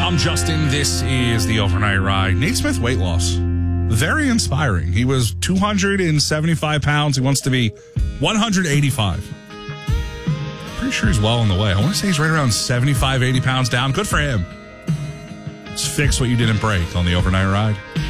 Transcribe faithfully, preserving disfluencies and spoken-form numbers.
I'm Justin. This is the Overnight Ride. Nate Smith weight loss. Very inspiring. He was two hundred seventy-five pounds. He wants to be one hundred eighty-five. Pretty sure he's well on the way. I want to say he's right around seventy-five, eighty pounds down. Good for him. Let's fix what you didn't break on the Overnight Ride.